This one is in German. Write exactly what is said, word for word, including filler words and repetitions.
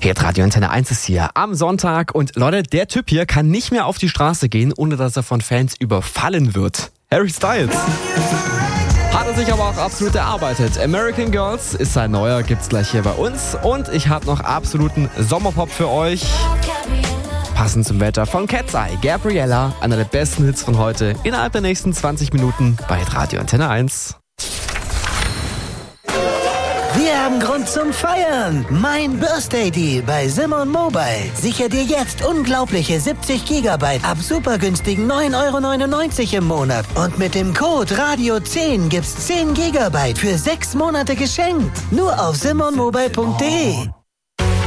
Hier Radio Antenne eins ist hier am Sonntag und Leute, der Typ hier kann nicht mehr auf die Straße gehen, ohne dass er von Fans überfallen wird. Harry Styles. Hat er sich aber auch absolut erarbeitet. American Girls ist sein neuer, gibt's gleich hier bei uns. Und ich habe noch absoluten Sommerpop für euch. Passend zum Wetter von Cat's Eye, Gabriella, einer der besten Hits von heute, innerhalb der nächsten zwanzig Minuten bei Radio Antenne eins. Wir haben Grund zum Feiern. Mein Birthday Deal bei Simon Mobile. Sicher dir jetzt unglaubliche siebzig Gigabyte ab super günstigen neun Euro neunundneunzig im Monat. Und mit dem Code Radio zehn gibt's zehn Gigabyte für sechs Monate geschenkt. Nur auf simon mobile punkt de.